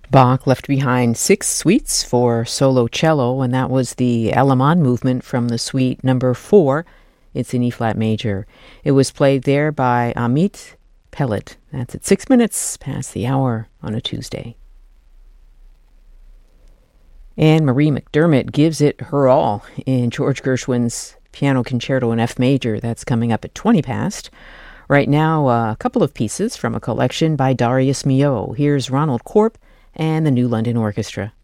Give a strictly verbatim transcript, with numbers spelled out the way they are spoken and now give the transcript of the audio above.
Bach left behind six suites for solo cello, and that was the Alaman movement from the suite number four. It's in E-flat major. It was played there by Amit Pellet. That's at six minutes past the hour on a Tuesday. And Marie McDermott gives it her all in George Gershwin's Piano Concerto in F major. That's coming up at twenty past. Right now, a couple of pieces from a collection by Darius Milhaud. Here's Ronald Korp and the New London Orchestra.